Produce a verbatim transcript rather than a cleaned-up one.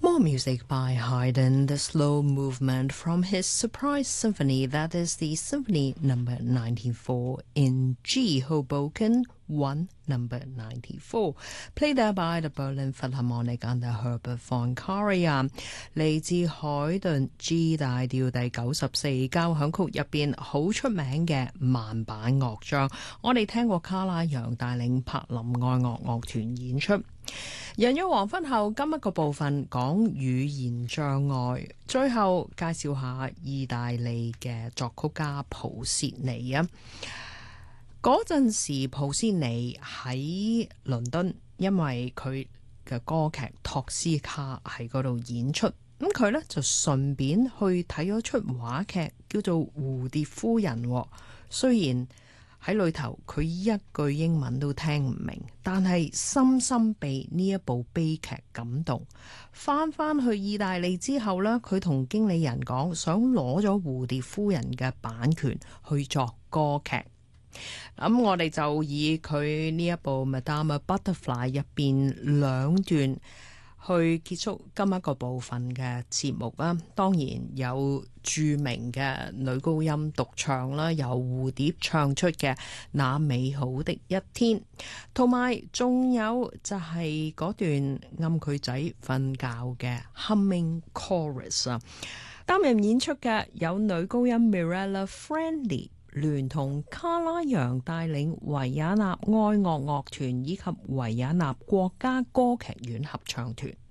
More music by Haydn, the slow movement from his surprise symphony, that is the symphony number ninety-four in G, Hoboken one number ninety-four, played there by the Berlin Philharmonic under Herbert von Karajan， 嚟自海頓 G 大調第九十四交響曲入邊好出名嘅慢板樂章，我哋聽過卡拉揚帶領柏林愛樂樂團演出。人約黃昏後，今一個部分講語言障礙，最後介紹下意大利嘅作曲家普切尼啊。嗰陣時，普切尼喺倫敦，因為佢嘅歌劇《托斯卡》喺嗰度演出，咁佢呢就順便去睇咗出話劇叫做《蝴蝶夫人》。雖然喺裏頭佢一句英文都聽唔明，但係深深被呢一部悲劇感動。翻翻去意大利之後呢，佢同經理人講，想攞咗《蝴蝶夫人》嘅版權去作歌劇。咁我哋就以佢呢一部 Madame Butterfly 入邊兩段去結束今一個部分嘅節目啦。當然有著名嘅女高音獨唱啦，由蝴蝶唱出嘅那美好的一天，同埋仲有就係嗰段暗佢仔瞓覺嘅 Humming Chorus 啊。擔任演出嘅有女高音 Mirella Friendly，聯同卡拉揚帶領維也納愛樂樂團以及維也納國家歌劇院合唱團。